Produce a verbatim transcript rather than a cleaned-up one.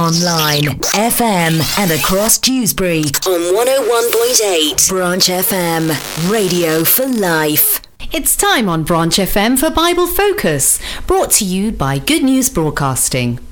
online, F M, and across Dewsbury on one oh one point eight. Branch F M, radio for life. It's time on Branch F M for Bible Focus, brought to you by Good News Broadcasting.